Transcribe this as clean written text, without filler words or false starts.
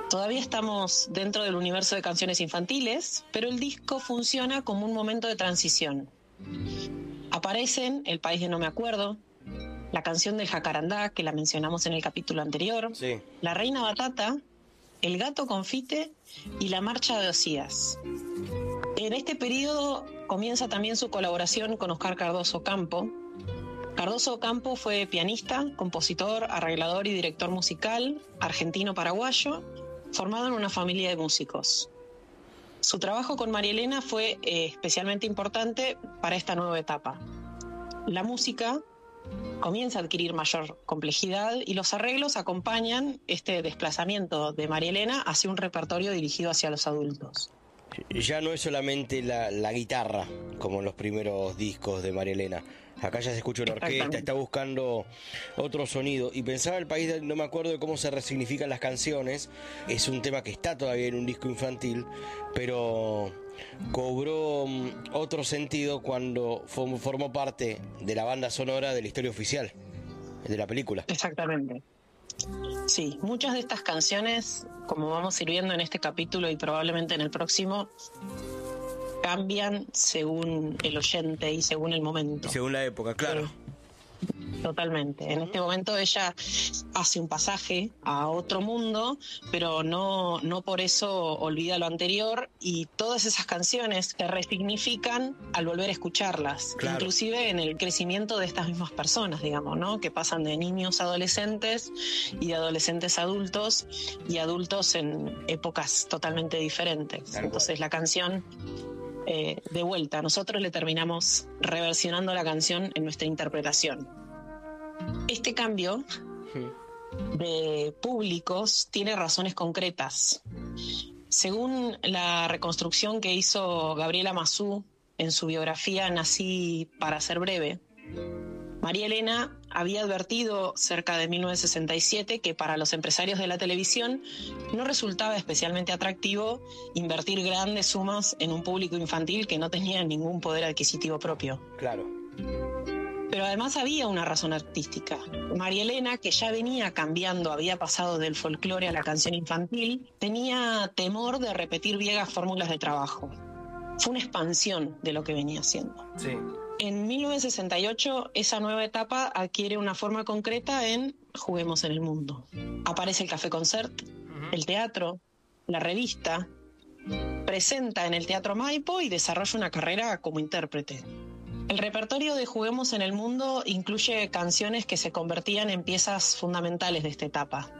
Todavía estamos dentro del universo de canciones infantiles, pero el disco funciona como un momento de transición. Aparecen El país de no me acuerdo, la canción del jacarandá, que la mencionamos en el capítulo anterior, Sí. La reina batata, El gato confite y La marcha de Osías. En este periodo comienza también su colaboración con Oscar Cardoso Campo. Cardoso Campo fue pianista, compositor, arreglador y director musical, argentino-paraguayo, formado en una familia de músicos. Su trabajo con María Elena fue especialmente importante para esta nueva etapa. La música comienza a adquirir mayor complejidad y los arreglos acompañan este desplazamiento de María Elena hacia un repertorio dirigido hacia los adultos. Ya no es solamente la guitarra, como en los primeros discos de María Elena. Acá ya se escucha una orquesta, está buscando otro sonido. Y pensaba El país, no me acuerdo de cómo se resignifican las canciones. Es un tema que está todavía en un disco infantil, pero cobró otro sentido cuando formó parte de la banda sonora de la historia oficial de la película. Exactamente. Sí, muchas de estas canciones, como vamos a ir viendo en este capítulo y probablemente en el próximo, cambian según el oyente y según el momento. Según la época, claro. Totalmente. En este momento ella hace un pasaje a otro mundo, pero no por eso olvida lo anterior, y todas esas canciones se resignifican al volver a escucharlas, claro. Inclusive en el crecimiento de estas mismas personas, digamos, ¿no? Que pasan de niños a adolescentes y de adolescentes a adultos y adultos en épocas totalmente diferentes. Entonces la canción, de vuelta, nosotros le terminamos reversionando la canción en nuestra interpretación. Este cambio de públicos tiene razones concretas. Según la reconstrucción que hizo Gabriela Mazú en su biografía Nací para ser breve, María Elena había advertido cerca de 1967 que para los empresarios de la televisión no resultaba especialmente atractivo invertir grandes sumas en un público infantil que no tenía ningún poder adquisitivo propio. Claro. Pero además había una razón artística. María Elena, que ya venía cambiando, había pasado del folclore a la canción infantil, tenía temor de repetir viejas fórmulas de trabajo. Fue una expansión de lo que venía haciendo. Sí. En 1968, esa nueva etapa adquiere una forma concreta en Juguemos en el Mundo. Aparece el Café Concert, el teatro, la revista, presenta en el Teatro Maipo y desarrolla una carrera como intérprete. El repertorio de Juguemos en el Mundo incluye canciones que se convertían en piezas fundamentales de esta etapa.